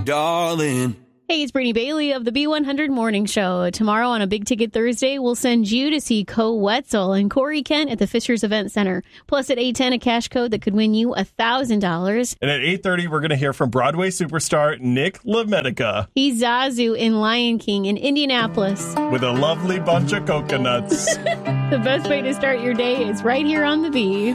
darling. Hey, it's Brittany Bailey of the B100 Morning Show. Tomorrow on a Big Ticket Thursday, we'll send you to see Co Wetzel and Corey Kent at the Fishers Event Center. Plus at 8:10, a cash code that could win you $1,000. And at 8:30, we're going to hear from Broadway superstar Nick LaMedica. He's Zazu in Lion King in Indianapolis. With a lovely bunch of coconuts. The best way to start your day is right here on the Bee.